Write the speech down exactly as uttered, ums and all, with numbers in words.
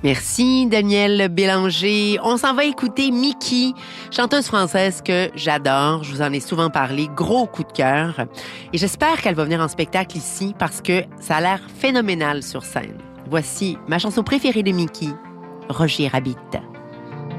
Merci, Danielle Bélanger. On s'en va écouter Miki, chanteuse française que j'adore. Je vous en ai souvent parlé. Gros coup de cœur. Et j'espère qu'elle va venir en spectacle ici parce que ça a l'air phénoménal sur scène. Voici ma chanson préférée de Miki, Roger Rabbit.